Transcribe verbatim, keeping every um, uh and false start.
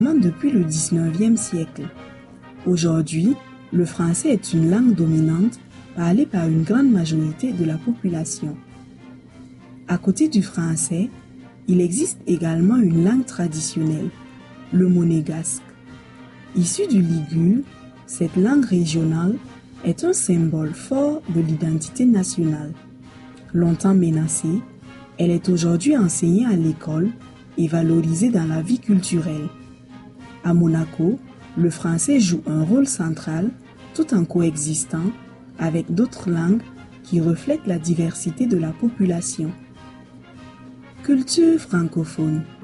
depuis le dix-neuvième siècle. Aujourd'hui, le français est une langue dominante parlée par une grande majorité de la population. À côté du français, il existe également une langue traditionnelle, le monégasque. Issue du ligure, cette langue régionale est un symbole fort de l'identité nationale. Longtemps menacée, elle est aujourd'hui enseignée à l'école et valorisée dans la vie culturelle. À Monaco, le français joue un rôle central tout en coexistant avec d'autres langues qui reflètent la diversité de la population. Culture francophone.